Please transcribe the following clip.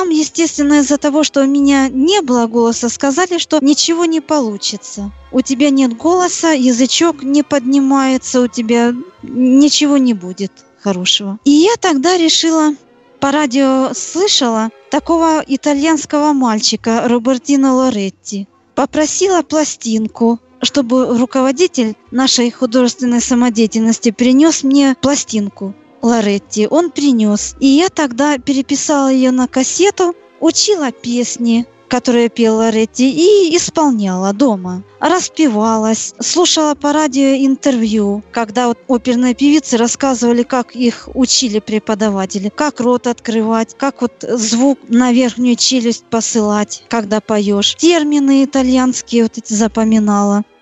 потом, естественно, из-за того, что у меня не было голоса, сказали, что ничего не получится. У тебя нет голоса, язычок не поднимается, у тебя ничего не будет хорошего. И я тогда решила, по радио слышала такого итальянского мальчика Робертино Лоретти. Попросила пластинку, чтобы руководитель нашей художественной самодеятельности принес мне пластинку Лоретти. Он принес. И я тогда переписала ее на кассету, учила песни, которые пел Лоретти, и исполняла дома. Распевалась, слушала по радио интервью, когда вот оперные певицы рассказывали, как их учили преподаватели, как рот открывать, как вот звук на верхнюю челюсть посылать, когда поешь. Термины итальянские вот эти запоминала.